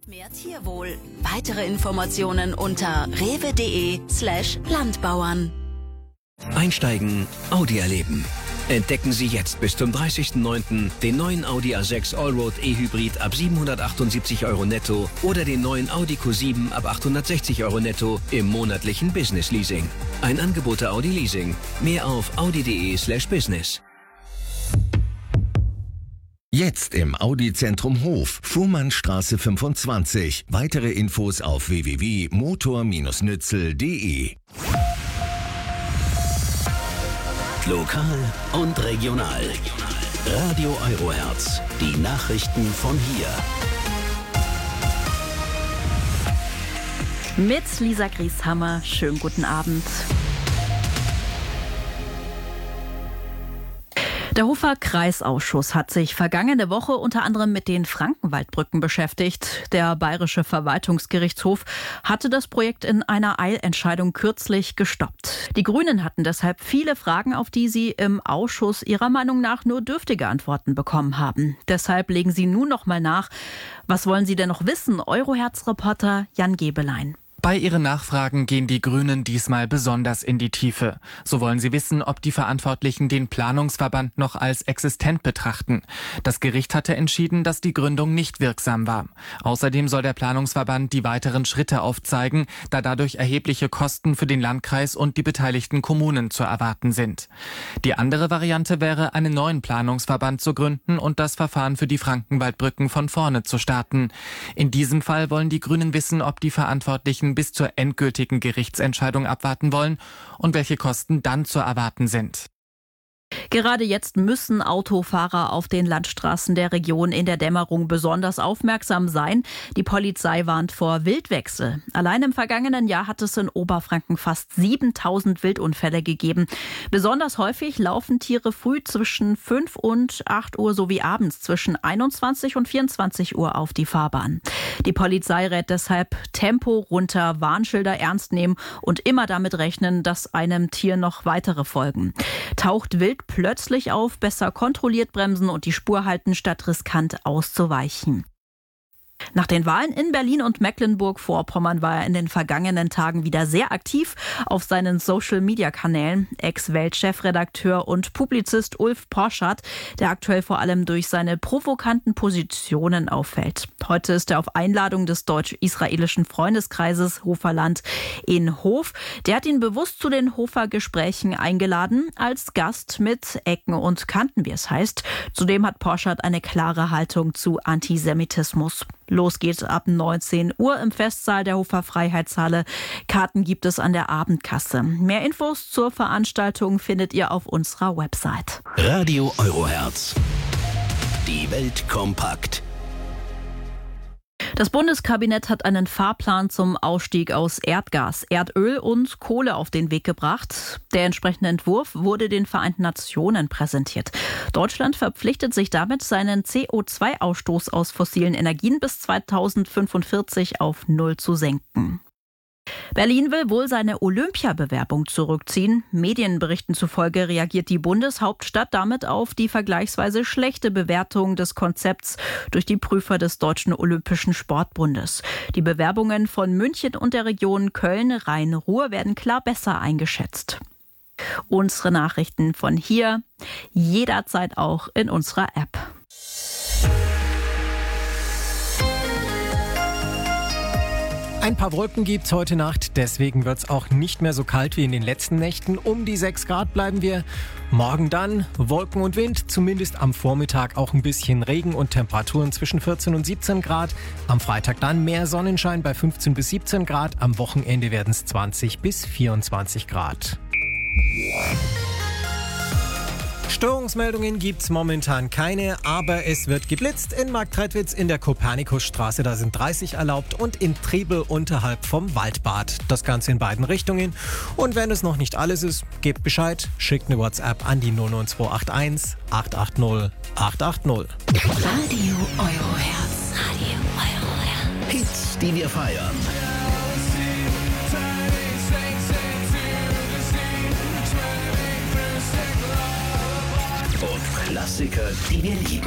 Mehr Tierwohl. Weitere Informationen unter rewe.de/Landbauern. Einsteigen, Audi erleben. Entdecken Sie jetzt bis zum 30.09. den neuen Audi A6 Allroad E-Hybrid ab 778 € netto oder den neuen Audi Q7 ab 860 € netto im monatlichen Business Leasing. Ein Angebot der Audi Leasing. Mehr auf audi.de/business. Jetzt im Audi-Zentrum Hof, Fuhrmannstraße 25. Weitere Infos auf www.motor-nützel.de. Lokal und regional. Radio Eurohertz. Die Nachrichten von hier. Mit Lisa Grieshammer. Schönen guten Abend. Der Hofer Kreisausschuss hat sich vergangene Woche unter anderem mit den Frankenwaldbrücken beschäftigt. Der Bayerische Verwaltungsgerichtshof hatte das Projekt in einer Eilentscheidung kürzlich gestoppt. Die Grünen hatten deshalb viele Fragen, auf die sie im Ausschuss ihrer Meinung nach nur dürftige Antworten bekommen haben. Deshalb legen sie nun noch mal nach. Was wollen Sie denn noch wissen? Eurohertz-Reporter Jan Gebelein. Bei ihren Nachfragen gehen die Grünen diesmal besonders in die Tiefe. So wollen sie wissen, ob die Verantwortlichen den Planungsverband noch als existent betrachten. Das Gericht hatte entschieden, dass die Gründung nicht wirksam war. Außerdem soll der Planungsverband die weiteren Schritte aufzeigen, da dadurch erhebliche Kosten für den Landkreis und die beteiligten Kommunen zu erwarten sind. Die andere Variante wäre, einen neuen Planungsverband zu gründen und das Verfahren für die Frankenwaldbrücken von vorne zu starten. In diesem Fall wollen die Grünen wissen, ob die Verantwortlichen bis zur endgültigen Gerichtsentscheidung abwarten wollen und welche Kosten dann zu erwarten sind. Gerade jetzt müssen Autofahrer auf den Landstraßen der Region in der Dämmerung besonders aufmerksam sein. Die Polizei warnt vor Wildwechsel. Allein im vergangenen Jahr hat es in Oberfranken fast 7000 Wildunfälle gegeben. Besonders häufig laufen Tiere früh zwischen 5 und 8 Uhr sowie abends zwischen 21 und 24 Uhr auf die Fahrbahn. Die Polizei rät deshalb Tempo runter, Warnschilder ernst nehmen und immer damit rechnen, dass einem Tier noch weitere folgen. Taucht Wild plötzlich auf, besser kontrolliert bremsen und die Spur halten, statt riskant auszuweichen. Nach den Wahlen in Berlin und Mecklenburg-Vorpommern war er in den vergangenen Tagen wieder sehr aktiv auf seinen Social-Media-Kanälen. Ex-Welt-Chefredakteur und Publizist Ulf Porschat, der aktuell vor allem durch seine provokanten Positionen auffällt. Heute ist er auf Einladung des deutsch-israelischen Freundeskreises Hoferland in Hof. Der hat ihn bewusst zu den Hofer-Gesprächen eingeladen, als Gast mit Ecken und Kanten, wie es heißt. Zudem hat Porschat eine klare Haltung zu Antisemitismus. Los geht's ab 19 Uhr im Festsaal der Hofer Freiheitshalle. Karten gibt es an der Abendkasse. Mehr Infos zur Veranstaltung findet ihr auf unserer Website. Radio Eurohertz. Die Welt kompakt. Das Bundeskabinett hat einen Fahrplan zum Ausstieg aus Erdgas, Erdöl und Kohle auf den Weg gebracht. Der entsprechende Entwurf wurde den Vereinten Nationen präsentiert. Deutschland verpflichtet sich damit, seinen CO2-Ausstoß aus fossilen Energien bis 2045 auf 0 zu senken. Berlin will wohl seine Olympiabewerbung zurückziehen. Medienberichten zufolge reagiert die Bundeshauptstadt damit auf die vergleichsweise schlechte Bewertung des Konzepts durch die Prüfer des Deutschen Olympischen Sportbundes. Die Bewerbungen von München und der Region Köln-Rhein-Ruhr werden klar besser eingeschätzt. Unsere Nachrichten von hier jederzeit auch in unserer App. Ein paar Wolken gibt's heute Nacht, deswegen wird's auch nicht mehr so kalt wie in den letzten Nächten. Um die 6 Grad bleiben wir. Morgen dann Wolken und Wind, zumindest am Vormittag auch ein bisschen Regen und Temperaturen zwischen 14 und 17 Grad. Am Freitag dann mehr Sonnenschein bei 15 bis 17 Grad. Am Wochenende werden es 20 bis 24 Grad. Störungsmeldungen gibt's momentan keine, aber es wird geblitzt in Marktredwitz in der Kopernikusstraße, da sind 30 erlaubt, und in Trebel unterhalb vom Waldbad. Das Ganze in beiden Richtungen. Und wenn es noch nicht alles ist, gebt Bescheid, schickt eine WhatsApp an die 09281 880 880. Radio Eurohertz. Radio Eurohertz. Hits, die wir feiern. Und Klassiker, die wir lieben.